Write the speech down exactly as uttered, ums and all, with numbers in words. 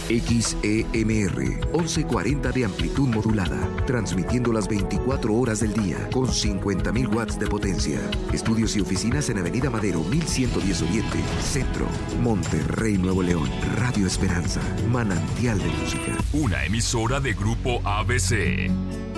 X E M R once cuarenta de amplitud modulada, transmitiendo las veinticuatro horas del día con cincuenta mil watts de potencia. Estudios y oficinas en Avenida Madero mil ciento diez Oriente, Centro, Monterrey, Nuevo León. Radio Esperanza, manantial de música. Una emisora de Grupo A B C.